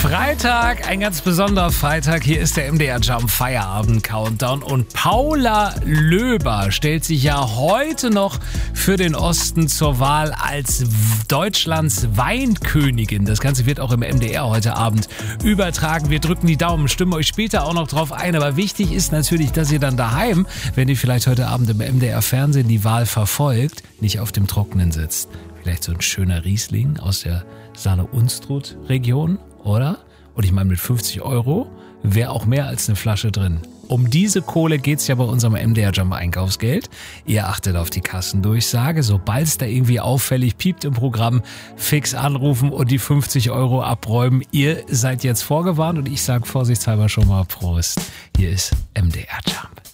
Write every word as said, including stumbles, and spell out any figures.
Freitag, ein ganz besonderer Freitag. Hier ist der M D R Jump Feierabend Countdown und Paula Löber stellt sich ja heute noch für den Osten zur Wahl als Deutschlands Weinkönigin. Das Ganze wird auch im M D R heute Abend übertragen. Wir drücken die Daumen, stimmen euch später auch noch drauf ein. Aber wichtig ist natürlich, dass ihr dann daheim, wenn ihr vielleicht heute Abend im M D R Fernsehen die Wahl verfolgt, nicht auf dem Trockenen sitzt. Vielleicht so ein schöner Riesling aus der Saale-Unstrut-Region, oder? Und ich meine, mit fünfzig Euro wäre auch mehr als eine Flasche drin. Um diese Kohle geht's ja bei unserem M D R Jump Einkaufsgeld. Ihr achtet auf die Kassendurchsage. Sobald es da irgendwie auffällig piept im Programm, fix anrufen und die fünfzig Euro abräumen. Ihr seid jetzt vorgewarnt und ich sage vorsichtshalber schon mal Prost. Hier ist M D R Jump.